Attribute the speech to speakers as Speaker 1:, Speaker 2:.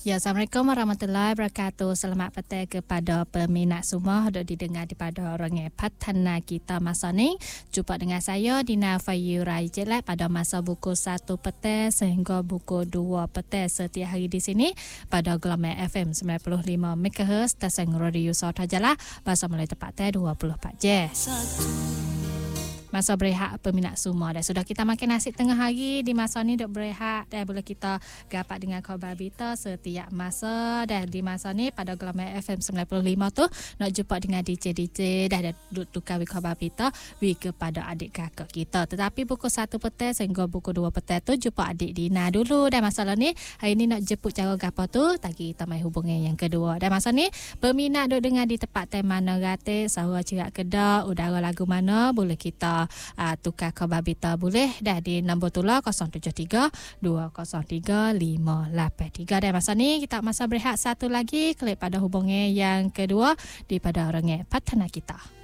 Speaker 1: Ya, Assalamualaikum warahmatullahi wabarakatuh. Selamat petang kepada peminat semua yang didengar daripada Rengai Patana kita masa ni. Jumpa dengan saya Dina Fayu Rai Jelek pada masa pukul 1 petang sehingga pukul 2 petang setiap hari di sini pada gelombang FM 95 MHz stesen Radio Sarawak bahasa Melayu tepat 24 jam. Masa berehat peminat semua dah sudah kita makan nasi tengah hari di masa ni dok berehat dah boleh kita dapat dengan khabar berita setiap masa dah di masa ni pada gelombang FM 95 tu nak jumpa dengan DJ dah duk tukar khabar berita kepada adik kakak kita, tetapi pukul 1 petang sehingga pukul 2 petang tu jumpa adik Dina dulu dah masalah ni hari ni nak jemput cara gapo tu tadi kita mai hubungi yang kedua dah masa ni peminat duk dengar di tempat mana rate Sarawak Cerak Kedah udara lagu mana boleh kita tukar khabar berita boleh dah di nombor tular 073 203 583 dan masa ni kita masa berehat satu lagi klik pada hubungi yang kedua di pada Rengai Patana kita.